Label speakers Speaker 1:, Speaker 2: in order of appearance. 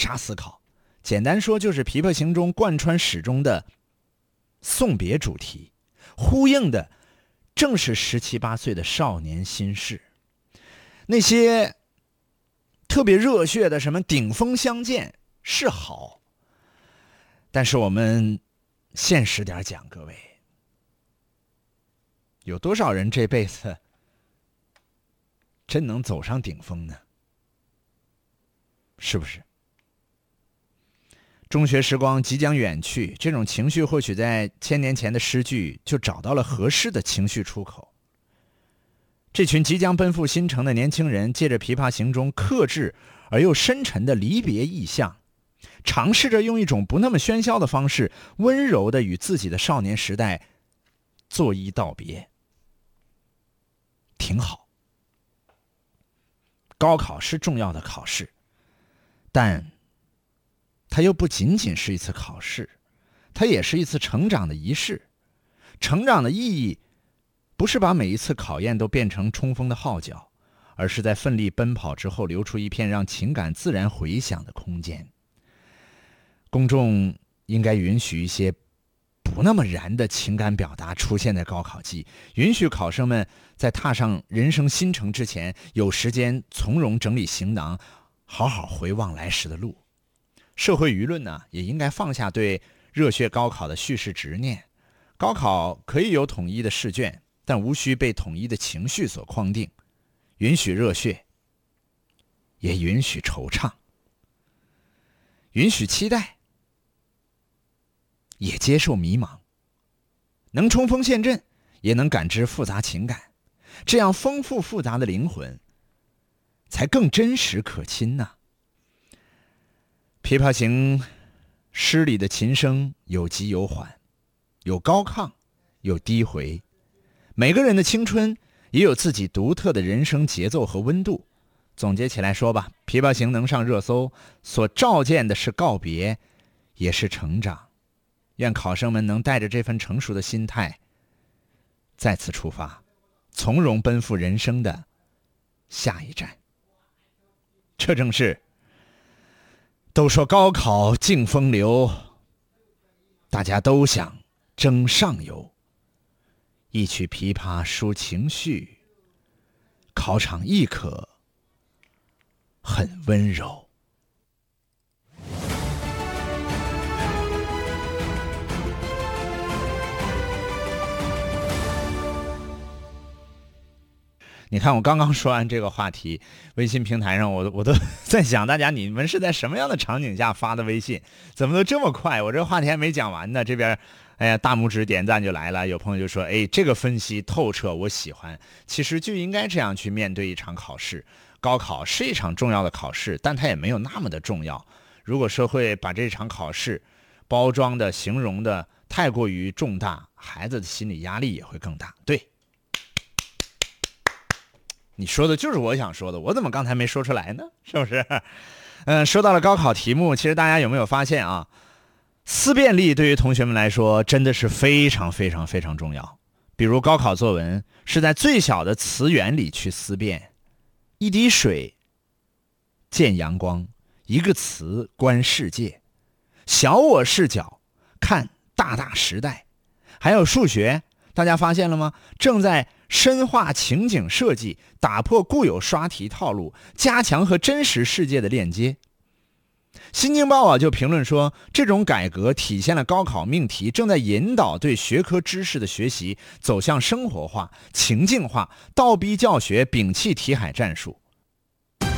Speaker 1: 杀思考。简单说，就是《琵琶行》中贯穿始终的送别主题，呼应的正是17、18岁的少年心事。那些特别热血的什么顶峰相见是好，但是我们现实点讲，各位，有多少人这辈子真能走上顶峰呢？是不是？中学时光即将远去，这种情绪或许在1000年前的诗句就找到了合适的情绪出口。这群即将奔赴新城的年轻人，借着《琵琶行》中克制而又深沉的离别意象，尝试着用一种不那么喧嚣的方式，温柔地与自己的少年时代作揖道别，挺好。高考是重要的考试，但它又不仅仅是一次考试，它也是一次成长的仪式。成长的意义不是把每一次考验都变成冲锋的号角，而是在奋力奔跑之后留出一片让情感自然回响的空间。公众应该允许一些不那么燃的情感表达出现在高考季，允许考生们在踏上人生新程之前有时间从容整理行囊，好好回望来时的路。社会舆论呢，也应该放下对热血高考的叙事执念。高考可以有统一的试卷，但无需被统一的情绪所框定。允许热血，也允许惆怅；允许期待，也接受迷茫。能冲锋陷阵，也能感知复杂情感。这样丰富复杂的灵魂，才更真实可亲呢。《琵琶行》诗里的琴声有急有缓，有高亢，有低回。每个人的青春也有自己独特的人生节奏和温度。总结起来说吧，《琵琶行》能上热搜，所照见的是告别，也是成长。愿考生们能带着这份成熟的心态再次出发，从容奔赴人生的下一站。这正是都说高考尽风流，大家都想争上游。一曲琵琶抒情绪，考场亦可很温柔。你看我刚刚说完这个话题，微信平台上我都在想，大家你们是在什么样的场景下发的微信？怎么都这么快？我这个话题还没讲完呢，这边哎呀大拇指点赞就来了，有朋友就说，哎，这个分析透彻，我喜欢。其实就应该这样去面对一场考试。高考是一场重要的考试，但它也没有那么的重要。如果社会把这场考试包装的形容的太过于重大，孩子的心理压力也会更大。对，你说的就是我想说的，我怎么刚才没说出来呢？是不是？说到了高考题目，其实大家有没有发现啊？思辨力对于同学们来说真的是非常非常非常重要。比如高考作文是在最小的词源里去思辨，一滴水见阳光，一个词观世界，小我视角看大大时代。还有数学，大家发现了吗？正在深化情景设计，打破固有刷题套路，加强和真实世界的链接。新京报就评论说，这种改革体现了高考命题正在引导对学科知识的学习走向生活化、情境化，倒逼教学摒弃题海战术。